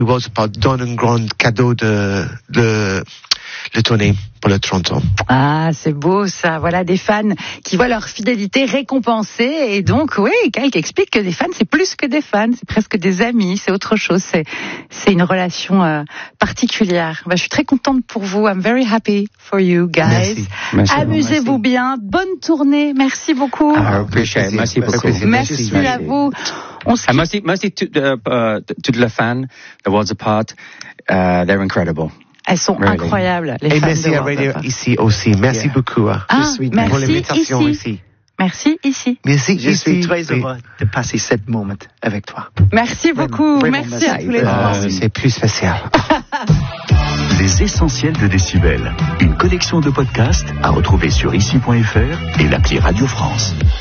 Worlds Apart donne un grand cadeau de le tournée pour le 30 ans. Ah, c'est beau ça. Voilà des fans qui voient leur fidélité récompensée. Et donc, oui, Kyle explique que des fans, c'est plus que des fans, c'est presque des amis, c'est autre chose. C'est une relation particulière. Je suis très contente pour vous. I'm very happy for you guys. Merci. Amusez-vous bien. Bonne tournée. Merci beaucoup. Merci beaucoup. Merci à vous. Merci toutes les fans de Worlds Apart. They're incredible. Elles sont incroyables, les fans. Et merci à Radio ici aussi. Merci beaucoup. Merci pour l'invitation ici. Merci ici. Merci Je suis très heureux de passer ce moment avec toi. Merci beaucoup. Vraiment, merci à tous les deux. C'est plus spécial. Les essentiels de Décibel. Une collection de podcasts à retrouver sur ici.fr et l'appli Radio France.